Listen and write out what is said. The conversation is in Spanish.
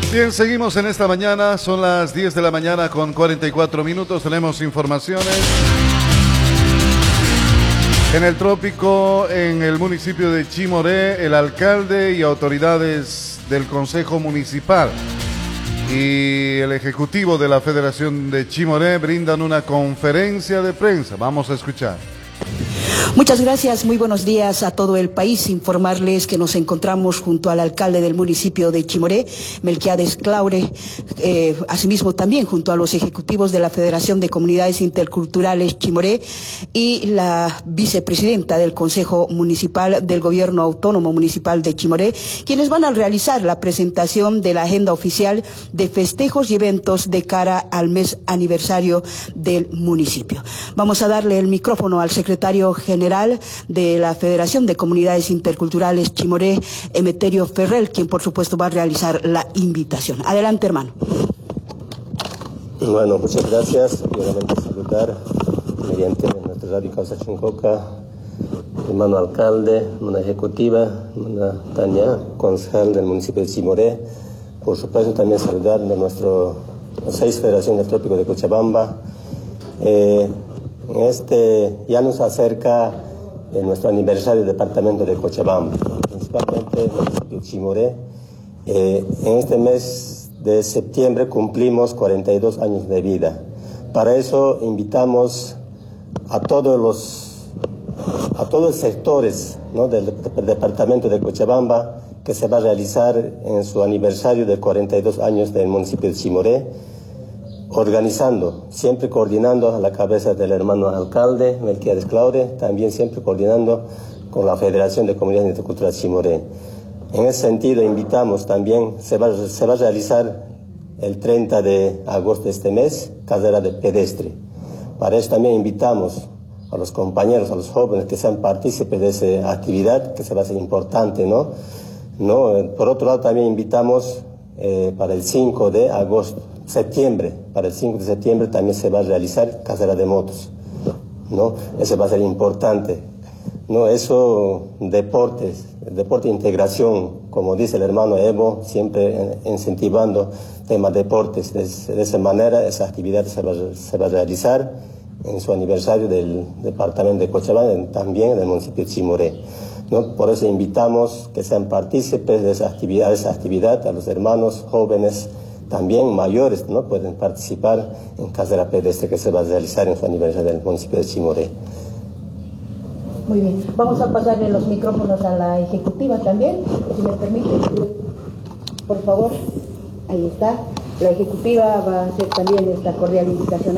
Bien, seguimos en esta mañana, son las 10 de la mañana con 44 minutos, tenemos informaciones. En el trópico, en el municipio de Chimoré, el alcalde y autoridades del Consejo Municipal y el Ejecutivo de la Federación de Chimoré brindan una conferencia de prensa. Vamos a escuchar. Muchas gracias, muy buenos días a todo el país. Informarles que nos encontramos junto al alcalde del municipio de Chimoré, Melquiades Claure, asimismo también junto a los ejecutivos de la Federación de Comunidades Interculturales Chimoré y la vicepresidenta del Consejo Municipal del Gobierno Autónomo Municipal de Chimoré, quienes van a realizar la presentación de la agenda oficial de festejos y eventos de cara al mes aniversario del municipio. Vamos a darle el micrófono al secretario general de la Federación de Comunidades Interculturales Chimoré, Emeterio Ferrer, quien por supuesto va a realizar la invitación. Adelante, hermano. Bueno, muchas gracias. Nuevamente saludar mediante nuestra radio Causa Chincoca, hermano alcalde, hermana ejecutiva, hermana Tania, concejal del municipio de Chimoré. Por supuesto también saludar a nuestras 6 federaciones del trópico de Cochabamba. Ya nos acerca nuestro aniversario del departamento de Cochabamba, principalmente el municipio de Chimoré. En este mes de septiembre cumplimos 42 años de vida. Para eso invitamos a todos los sectores, ¿no?, del departamento de Cochabamba, que se va a realizar en su aniversario de 42 años del municipio de Chimoré, organizando, siempre coordinando a la cabeza del hermano alcalde, Melquiades Claure, también siempre coordinando con la Federación de Comunidades Interculturales Chimoré. En ese sentido, invitamos también, se va a realizar el 30 de agosto de este mes, carrera de pedestre. Para eso también invitamos a los compañeros, a los jóvenes que sean partícipes de esa actividad, que se va a hacer importante, ¿no? Por otro lado, también invitamos para el 5 de septiembre, para el 5 de septiembre también se va a realizar carrera de motos, ¿no? Eso va a ser importante, ¿no? Eso, deporte de integración, como dice el hermano Evo, siempre incentivando temas deportes. De esa manera, esa actividad se va a realizar en su aniversario del departamento de Cochabamba, también del municipio de Chimoré, ¿no? Por eso invitamos que sean partícipes de esa actividad, a los hermanos jóvenes, también mayores, ¿no?, pueden participar en carrera pedestre que se va a realizar en su aniversario del municipio de Chimoré. Muy bien, vamos a pasarle los micrófonos a la ejecutiva también, si me permite, por favor. Ahí está, la ejecutiva va a hacer también esta cordial invitación.